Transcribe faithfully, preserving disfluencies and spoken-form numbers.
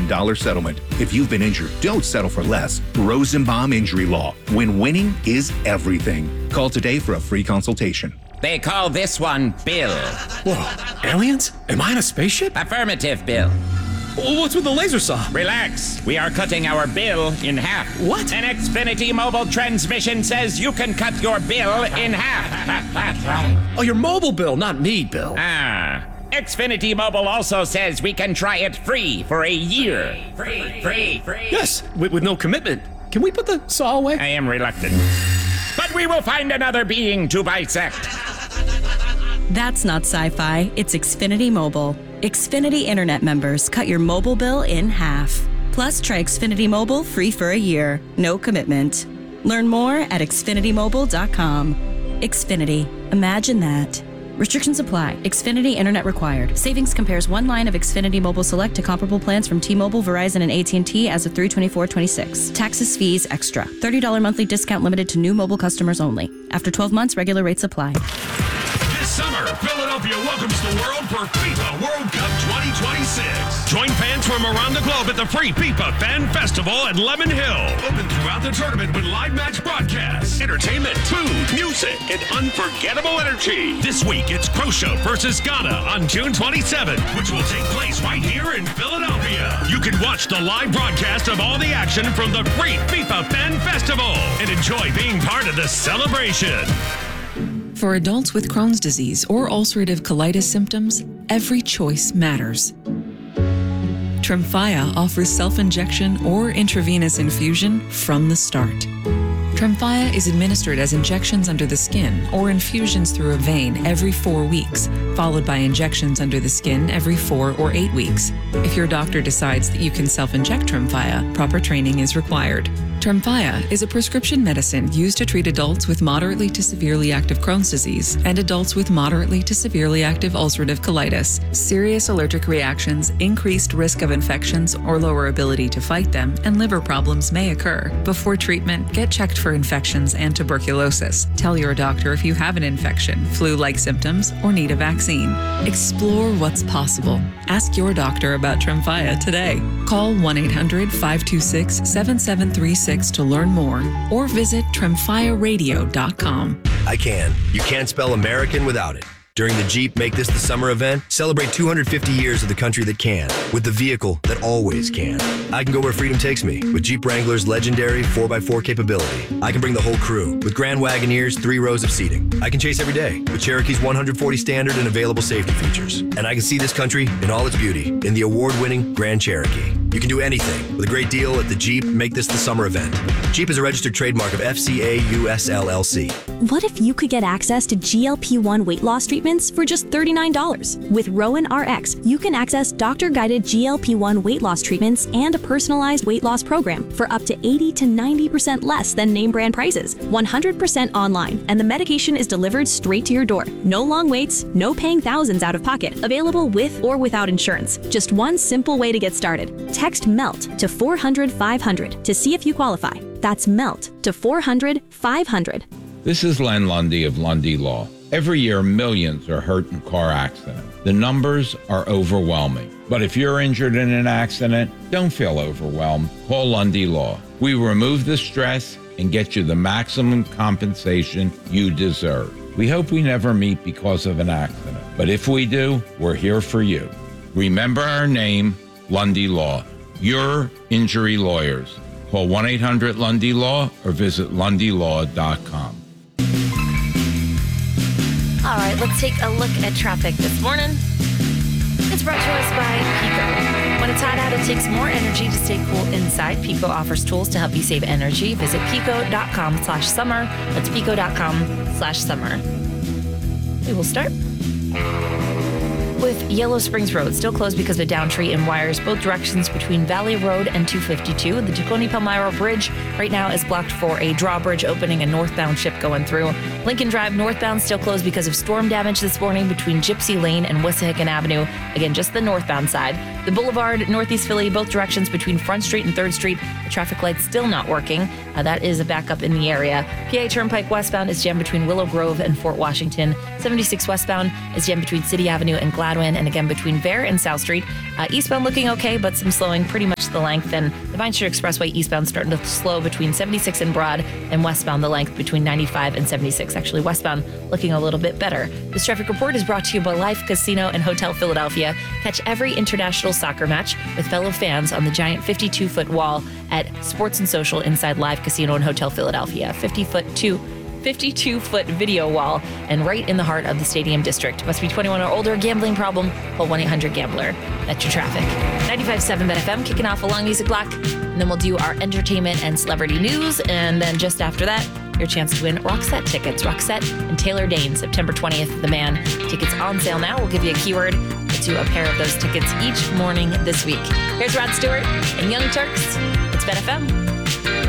million dollars settlement. If you've been injured, don't settle for less. Rosenbaum Injury Law. When winning is everything. Call today for a free consultation. They call this one Bill. Whoa, aliens? Am I in a spaceship? Affirmative, Bill. What's with the laser saw? Relax. We are cutting our bill in half. What? An Xfinity mobile transmission says you can cut your bill in half. Oh, your mobile bill, not me, Bill. Ah. Xfinity Mobile also says we can try it free for a year. Free, free, free. Yes, with, with no commitment. Can we put the saw away? I am reluctant. But we will find another being to bisect. That's not sci-fi, it's Xfinity Mobile. Xfinity Internet members cut your mobile bill in half. Plus, try Xfinity Mobile free for a year. No commitment. Learn more at xfinity mobile dot com. Xfinity. Imagine that. Restrictions apply. Xfinity Internet required. Savings compares one line of Xfinity Mobile Select to comparable plans from T-Mobile, Verizon, and A T and T as of three twenty-four twenty-six. Taxes, fees, extra. thirty dollars monthly discount limited to new mobile customers only. After twelve months, regular rates apply. This summer, Philadelphia welcomes the world for FIFA World Cup twenty twenty-six. Join fans from around the globe at the free FIFA Fan Festival at Lemon Hill. Open throughout the tournament with live match broadcasts, entertainment, food, music, and unforgettable energy. This week, it's Croatia versus Ghana on June twenty-seventh, which will take place right here in Philadelphia. You can watch the live broadcast of all the action from the free FIFA Fan Festival and enjoy being part of the celebration. For adults with Crohn's disease or ulcerative colitis symptoms, every choice matters. Tremfya offers self-injection or intravenous infusion from the start. Tremfya is administered as injections under the skin or infusions through a vein every four weeks, followed by injections under the skin every four or eight weeks. If your doctor decides that you can self-inject Tremfya, proper training is required. Tremfya is a prescription medicine used to treat adults with moderately to severely active Crohn's disease and adults with moderately to severely active ulcerative colitis. Serious allergic reactions, increased risk of infections or lower ability to fight them, and liver problems may occur. Before treatment, get checked for infections and tuberculosis. Tell your doctor if you have an infection, flu-like symptoms, or need a vaccine. Explore what's possible. Ask your doctor about Tremfya today. Call one eight hundred five two six seven seven three six to learn more or visit tremfya radio dot com. I can. You can't spell American without it. During the Jeep Make This the Summer event, celebrate two hundred fifty years of the country that can, with the vehicle that always can. I can go where freedom takes me, with Jeep Wrangler's legendary four by four capability. I can bring the whole crew, with Grand Wagoneer's three rows of seating. I can chase every day, with Cherokee's one hundred forty standard and available safety features. And I can see this country in all its beauty, in the award-winning Grand Cherokee. You can do anything with a great deal at the Jeep Make This the Summer event. Jeep is a registered trademark of F C A U S L L C. What if you could get access to G L P one weight loss treatments for just thirty-nine dollars? With Rowan R X, you can access doctor-guided G L P one weight loss treatments and a personalized weight loss program for up to eighty to ninety percent less than name brand prices. one hundred percent online, and the medication is delivered straight to your door. No long waits, no paying thousands out of pocket. Available with or without insurance. Just one simple way to get started. Text MELT to four hundred five hundred to see if you qualify. That's MELT to four hundred five hundred. This is Len Lundy of Lundy Law. Every year, millions are hurt in car accidents. The numbers are overwhelming. But if you're injured in an accident, don't feel overwhelmed. Call Lundy Law. We remove the stress and get you the maximum compensation you deserve. We hope we never meet because of an accident. But if we do, we're here for you. Remember our name, Lundy Law. Your injury lawyers. Call one eight hundred Lundy Law or visit lundy law dot com. All right, let's take a look at traffic this morning. It's brought to us by Pico. When it's hot out, it takes more energy to stay cool inside. Pico offers tools to help you save energy. Visit pico.com slash summer. That's pico.com slash summer. We will start with Yellow Springs Road, still closed because of a down tree and wires, both directions between Valley Road and two fifty-two. The Tacony Palmyra Bridge right now is blocked for a drawbridge opening, a northbound ship going through. Lincoln Drive northbound still closed because of storm damage this morning between Gypsy Lane and Wissahickon Avenue. Again, just the northbound side. The Boulevard, Northeast Philly, both directions between Front Street and third Street. The traffic light's still not working. Uh, that is a backup in the area. P A Turnpike westbound is jammed between Willow Grove and Fort Washington. seventy-six westbound is jammed between City Avenue and Gladwin, and again between Bear and South Street. Uh, eastbound looking okay, but some slowing pretty much the length. And the Vine Street Expressway eastbound starting to slow between seventy-six and Broad, and westbound the length between ninety-five and seventy-six. Actually, westbound looking a little bit better. This traffic report is brought to you by Life Casino and Hotel Philadelphia. Catch every international soccer match with fellow fans on the giant fifty-two foot wall at Sports and Social inside Live Casino and Hotel Philadelphia. fifty-two foot video wall and right in the heart of the stadium district. Must be twenty-one or older. Gambling problem? Call one eight hundred gambler. That's your traffic. ninety-five point seven Bet F M kicking off a long music block. And then we'll do our entertainment and celebrity news. And then just after that, your chance to win Roxette tickets. Roxette and Taylor Dane, September twentieth, The Man. Tickets on sale now. We'll give you a keyword to a pair of those tickets each morning this week. Here's Rod Stewart and Young Turks. It's Bet F M.